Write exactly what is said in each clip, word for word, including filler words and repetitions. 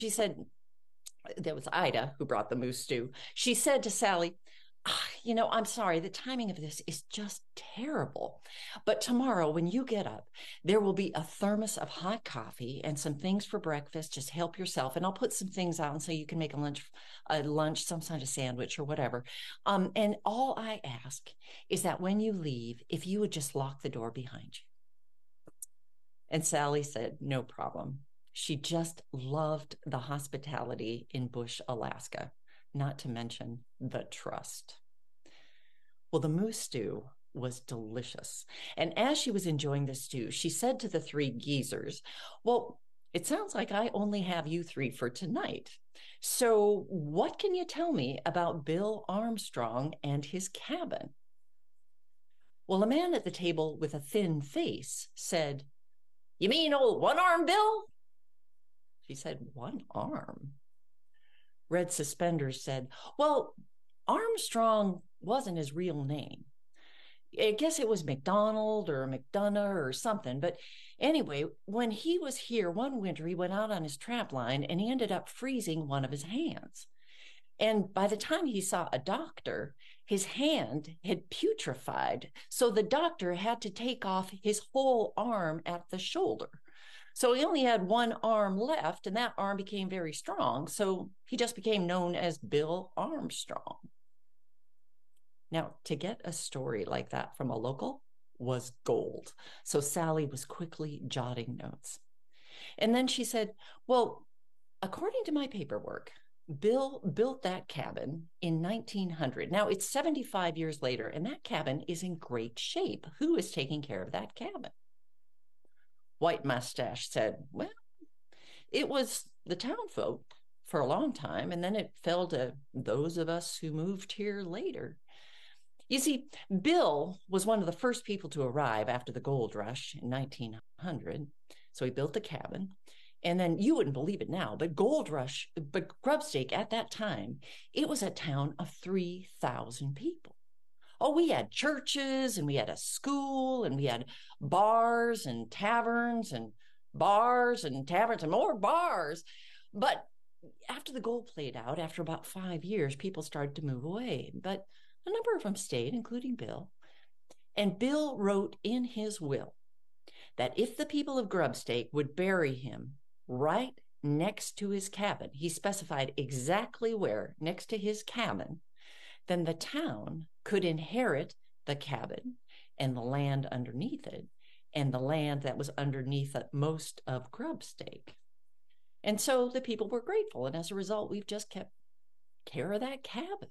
she said, there was Ida who brought the moose stew. She said to Sally, "Ah, you know, I'm sorry, the timing of this is just terrible. But tomorrow, when you get up, there will be a thermos of hot coffee and some things for breakfast. Just help yourself. And I'll put some things out so you can make a lunch, a lunch, some kind of sandwich or whatever. Um, and all I ask is that when you leave, if you would just lock the door behind you." And Sally said, no problem. She just loved the hospitality in Bush, Alaska, not to mention the trust. Well, the moose stew was delicious. And as she was enjoying the stew, she said to the three geezers, "Well, it sounds like I only have you three for tonight. So what can you tell me about Bill Armstrong and his cabin?" Well, a man at the table with a thin face said, "You mean old One-Arm Bill?" She said, "One arm?" Red Suspenders said, "Well, Armstrong wasn't his real name. I guess it was McDonald or McDonough or something. But anyway, when he was here one winter, he went out on his trap line and he ended up freezing one of his hands. And by the time he saw a doctor, his hand had putrefied. So the doctor had to take off his whole arm at the shoulder. So he only had one arm left, and that arm became very strong. So he just became known as Bill Armstrong." Now, to get a story like that from a local was gold. So Sally was quickly jotting notes. And then she said, "Well, according to my paperwork, Bill built that cabin in nineteen hundred. Now it's seventy-five years later, and that cabin is in great shape. Who is taking care of that cabin?" White Mustache said, "Well, it was the town folk for a long time, and then it fell to those of us who moved here later. You see, Bill was one of the first people to arrive after the gold rush in nineteen hundred. So he built the cabin. And then you wouldn't believe it now, but Gold Rush, but Grubstake at that time, it was a town of three thousand people. Oh, we had churches and we had a school and we had bars and taverns and bars and taverns and more bars. But after the gold played out, after about five years, people started to move away. But a number of them stayed, including Bill. And Bill wrote in his will that if the people of Grubstake would bury him right next to his cabin, he specified exactly where, next to his cabin, then the town could inherit the cabin and the land underneath it, and the land that was underneath most of Grubstake. And so the people were grateful, and as a result, we've just kept care of that cabin.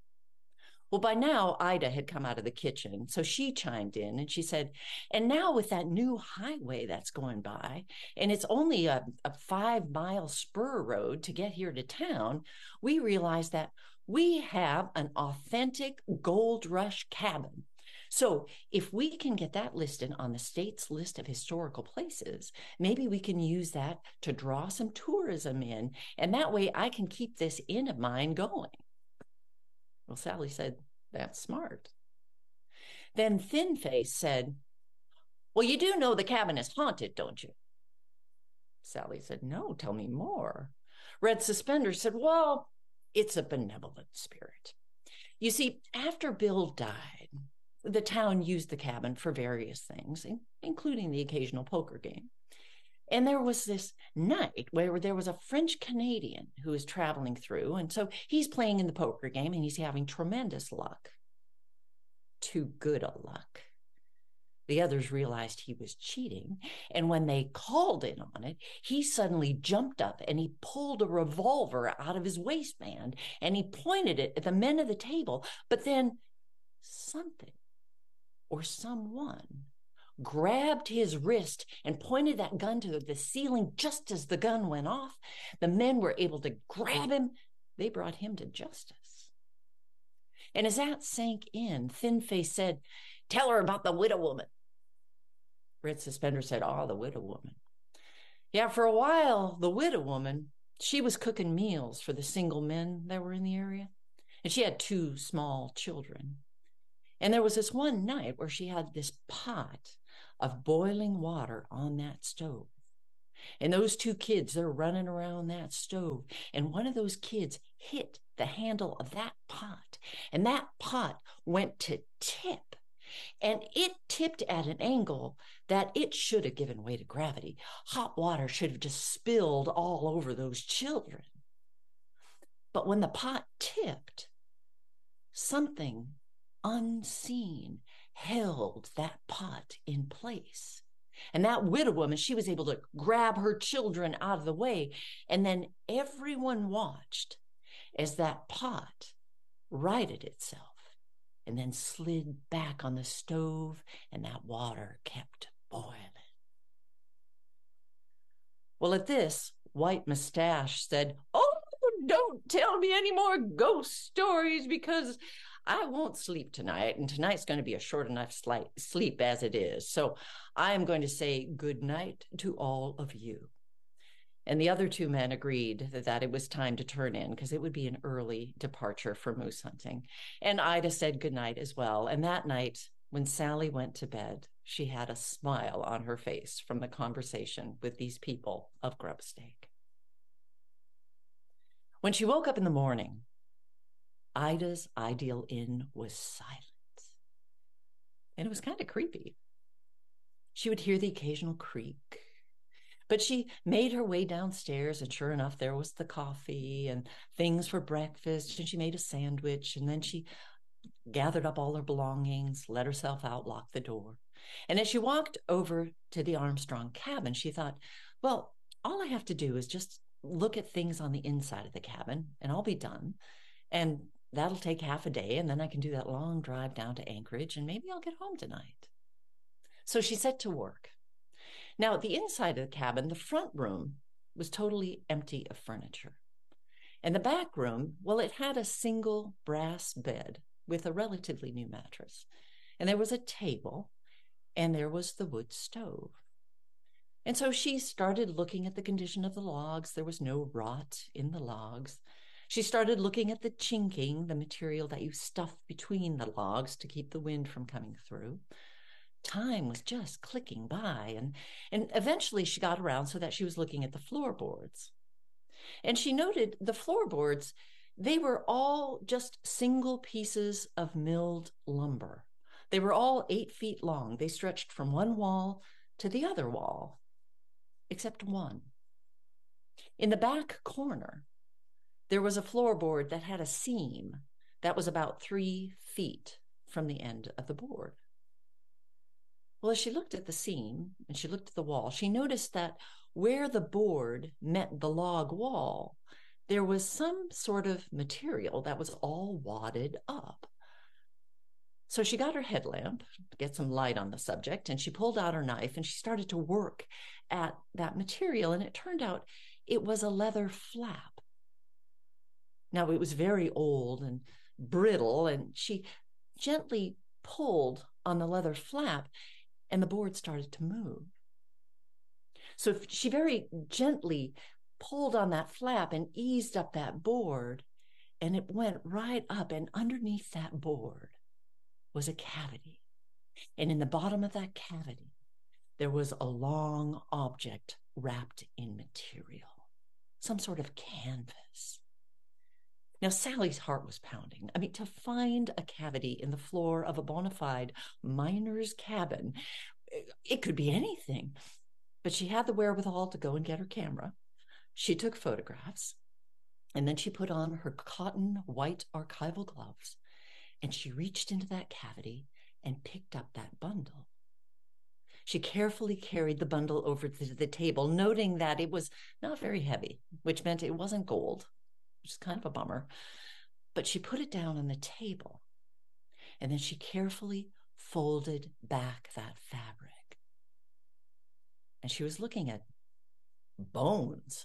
Well, by now, Ida had come out of the kitchen, so she chimed in and she said, "And now with that new highway that's going by, and it's only a, a five-mile spur road to get here to town, we realize that we have an authentic Gold Rush cabin. So if we can get that listed on the state's list of historical places, maybe we can use that to draw some tourism in, and that way I can keep this inn of mine going." Well, Sally said, "That's smart." Then Thin Face said, "Well, you do know the cabin is haunted, don't you?" Sally said, "No, tell me more." Red Suspender said, "Well, it's a benevolent spirit. You see, after Bill died, the town used the cabin for various things, including the occasional poker game. And there was this night where there was a French Canadian who was traveling through. And so he's playing in the poker game and he's having tremendous luck. Too good a luck. The others realized he was cheating. And when they called in on it, he suddenly jumped up and he pulled a revolver out of his waistband and he pointed it at the men at the table. But then something or someone grabbed his wrist and pointed that gun to the ceiling just as the gun went off. The men were able to grab him. They brought him to justice. And as that sank in, Thin Face said, "Tell her about the widow woman." Red Suspender said, "Oh, the widow woman. Yeah, for a while, the widow woman, she was cooking meals for the single men that were in the area. And she had two small children. And there was this one night where she had this pot of boiling water on that stove. And those two kids, they're running around that stove. And one of those kids hit the handle of that pot. And that pot went to tip. And it tipped at an angle that it should have given way to gravity. Hot water should have just spilled all over those children. But when the pot tipped, something unseen held that pot in place. And that widow woman, she was able to grab her children out of the way. And then everyone watched as that pot righted itself and then slid back on the stove, and that water kept boiling. Well, at this, White Mustache said, "Oh, don't tell me any more ghost stories, because I won't sleep tonight, and tonight's going to be a short enough sleep as it is. So I am going to say good night to all of you." And the other two men agreed that, that it was time to turn in, because it would be an early departure for moose hunting. And Ida said good night as well. And that night, when Sally went to bed, she had a smile on her face from the conversation with these people of Grubstake. When she woke up in the morning, Ida's ideal inn was silent. And it was kind of creepy. She would hear the occasional creak, but she made her way downstairs, and sure enough, there was the coffee and things for breakfast, and she made a sandwich, and then she gathered up all her belongings, let herself out, locked the door. And as she walked over to the Armstrong cabin, she thought, well, all I have to do is just look at things on the inside of the cabin, and I'll be done. And that'll take half a day, and then I can do that long drive down to Anchorage, and maybe I'll get home tonight. So she set to work. Now, at the inside of the cabin, the front room was totally empty of furniture. And the back room, well, it had a single brass bed with a relatively new mattress. And there was a table, and there was the wood stove. And so she started looking at the condition of the logs. There was no rot in the logs. She started looking at the chinking, the material that you stuff between the logs to keep the wind from coming through. Time was just clicking by, and, and eventually she got around so that she was looking at the floorboards. And she noted the floorboards, they were all just single pieces of milled lumber. They were all eight feet long. They stretched from one wall to the other wall, except one. In the back corner, there was a floorboard that had a seam that was about three feet from the end of the board. Well, as she looked at the seam and she looked at the wall, she noticed that where the board met the log wall, there was some sort of material that was all wadded up. So she got her headlamp to get some light on the subject, and she pulled out her knife and she started to work at that material, and it turned out it was a leather flap. Now, it was very old and brittle, and she gently pulled on the leather flap, and the board started to move. So she very gently pulled on that flap and eased up that board, and it went right up, and underneath that board was a cavity. And in the bottom of that cavity, there was a long object wrapped in material, some sort of canvas. Now, Sally's heart was pounding. I mean, to find a cavity in the floor of a bona fide miner's cabin, it could be anything. But she had the wherewithal to go and get her camera. She took photographs, and then she put on her cotton white archival gloves, and she reached into that cavity and picked up that bundle. She carefully carried the bundle over to the table, noting that it was not very heavy, which meant it wasn't gold, which is kind of a bummer. But she put it down on the table, and then she carefully folded back that fabric. And she was looking at bones,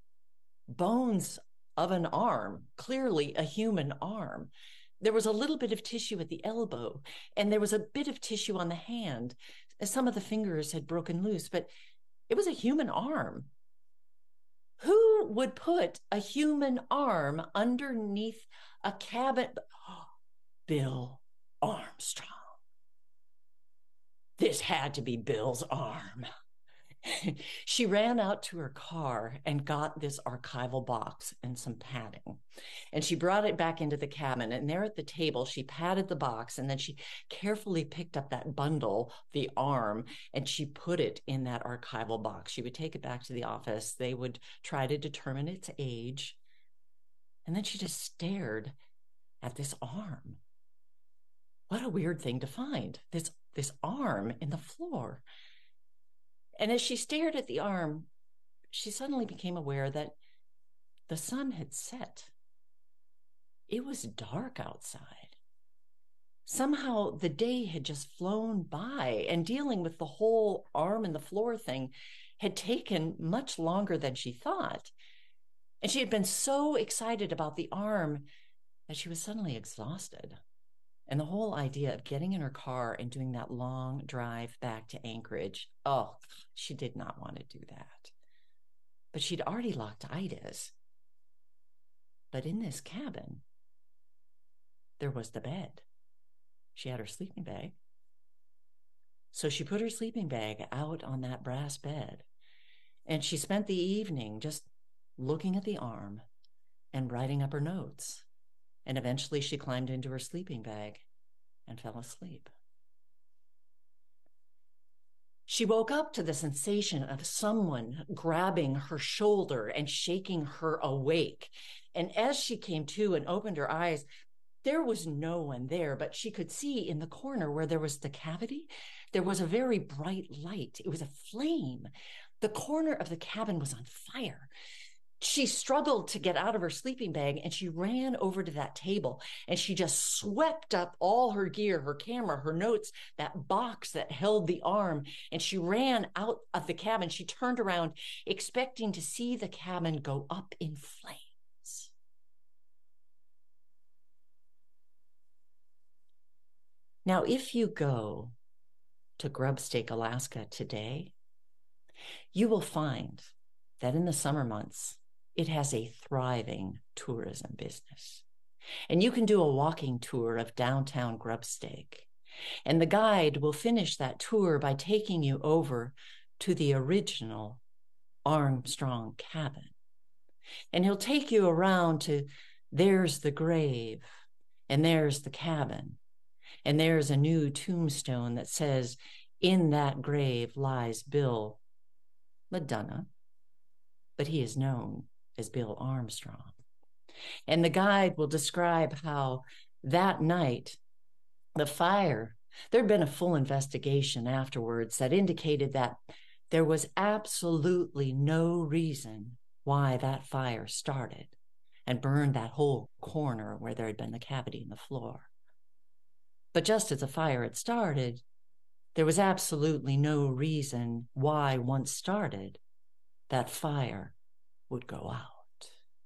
bones of an arm, clearly a human arm. There was a little bit of tissue at the elbow, and there was a bit of tissue on the hand. Some of the fingers had broken loose, but it was a human arm. Who would put a human arm underneath a cabin? Oh, Bill Armstrong. This had to be Bill's arm. She ran out to her car and got this archival box and some padding. And she brought it back into the cabin. And there at the table, she patted the box, and then she carefully picked up that bundle, the arm, and she put it in that archival box. She would take it back to the office. They would try to determine its age. And then she just stared at this arm. What a weird thing to find, this, this arm in the floor. And as she stared at the arm, she suddenly became aware that the sun had set. It was dark outside. Somehow the day had just flown by, and dealing with the whole arm in the floor thing had taken much longer than she thought. And she had been so excited about the arm that she was suddenly exhausted. And the whole idea of getting in her car and doing that long drive back to Anchorage, oh, she did not want to do that. But she'd already locked Ida's. But in this cabin, there was the bed. She had her sleeping bag. So she put her sleeping bag out on that brass bed, and she spent the evening just looking at the arm and writing up her notes. And eventually she climbed into her sleeping bag and fell asleep. She woke up to the sensation of someone grabbing her shoulder and shaking her awake. And as she came to and opened her eyes, there was no one there, but she could see in the corner where there was the cavity, there was a very bright light. It was a flame. The corner of the cabin was on fire. She struggled to get out of her sleeping bag, and she ran over to that table, and she just swept up all her gear, her camera, her notes, that box that held the arm, and she ran out of the cabin. She turned around, expecting to see the cabin go up in flames. Now, if you go to Grubstake, Alaska today, you will find that in the summer months, it has a thriving tourism business. And you can do a walking tour of downtown Grubstake. And the guide will finish that tour by taking you over to the original Armstrong cabin. And he'll take you around to, there's the grave, and there's the cabin, and there's a new tombstone that says, in that grave lies Bill McDonough, but he is known as Bill Armstrong. And the guide will describe how that night, the fire, there'd been a full investigation afterwards that indicated that there was absolutely no reason why that fire started and burned that whole corner where there had been the cavity in the floor. But just as the fire had started, there was absolutely no reason why, once started, that fire would go out.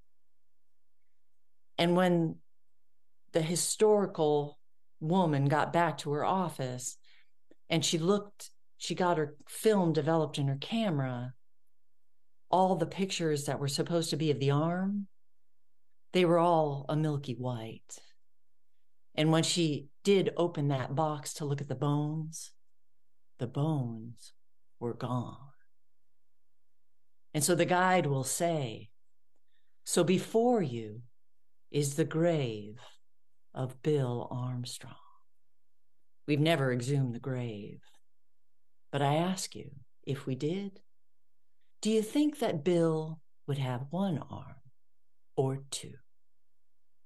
And when the historical woman got back to her office and she looked, she got her film developed in her camera, all the pictures that were supposed to be of the arm, they were all a milky white. And when she did open that box to look at the bones, the bones were gone. And so the guide will say, so before you is the grave of Bill Armstrong. We've never exhumed the grave, but I ask you, if we did, do you think that Bill would have one arm or two?